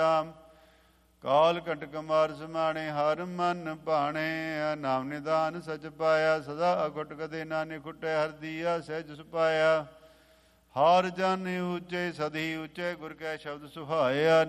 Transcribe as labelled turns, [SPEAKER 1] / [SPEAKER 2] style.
[SPEAKER 1] ਕਾਲ ਕੰਟਕ ਮਾਰ ਸਮਾਣੇ ਹਰ ਮਨ ਭਾਣੇ। ਨਾਮ ਨਿਦਾਨ ਸਚ ਪਾਇਆ ਸਦਾ ਅਕੁਟ ਕਦੇ ਨਾਨਿ ਖੁੱਟੇ। ਹਰ ਦੀਆ ਸਹਿਜ ਸੁਪਾਇਆ ਹਰ ਜਨ ਉੱਚੇ ਸਦੀ ਉੱਚੇ। ਗੁਰ ਕੈ ਸ਼ਬਦ ਸੁਹਾਇਆ